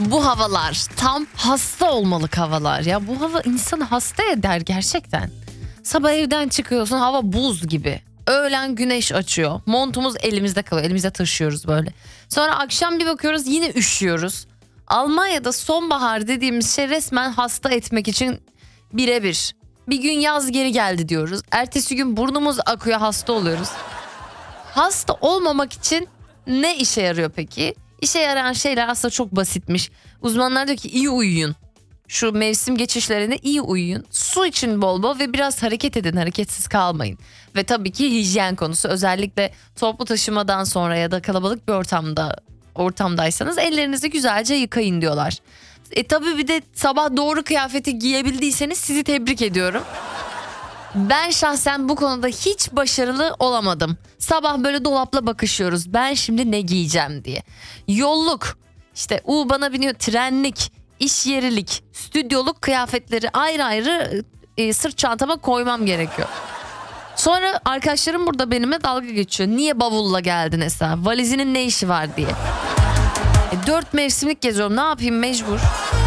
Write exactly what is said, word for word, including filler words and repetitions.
Bu havalar tam hasta olmalık havalar ya. Bu hava insanı hasta eder gerçekten. Sabah evden çıkıyorsun, hava buz gibi. Öğlen güneş açıyor. Montumuz elimizde kalıyor. Elimizde taşıyoruz böyle. Sonra akşam bir bakıyoruz yine üşüyoruz. Almanya'da sonbahar dediğimiz şey resmen hasta etmek için birebir. Bir gün yaz geri geldi diyoruz. Ertesi gün burnumuz akıyor, hasta oluyoruz. Hasta olmamak için ne işe yarıyor peki? İşe yarayan şeyler aslında çok basitmiş. Uzmanlar diyor ki iyi uyuyun. Şu mevsim geçişlerinde iyi uyuyun. Su için bol bol ve biraz hareket edin. Hareketsiz kalmayın. Ve tabii ki hijyen konusu. Özellikle toplu taşımadan sonra ya da kalabalık bir ortamda ortamdaysanız ellerinizi güzelce yıkayın diyorlar. E tabii bir de sabah doğru kıyafeti giyebildiyseniz sizi tebrik ediyorum. Ben şahsen bu konuda hiç başarılı olamadım. Sabah böyle dolapla bakışıyoruz. Ben şimdi ne giyeceğim diye. Yolluk, işte U bana biniyor, trenlik, iş yerilik, stüdyoluk kıyafetleri ayrı ayrı e, sırt çantama koymam gerekiyor. Sonra arkadaşlarım burada benimle dalga geçiyor. Niye bavulla geldin Esen? Valizinin ne işi var diye. E, dört mevsimlik geziyorum, ne yapayım, mecbur.